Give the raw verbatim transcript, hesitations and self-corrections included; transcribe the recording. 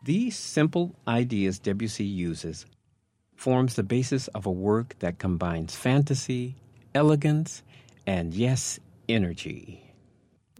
These simple ideas Debussy uses forms the basis of a work that combines fantasy, elegance, and, yes, energy.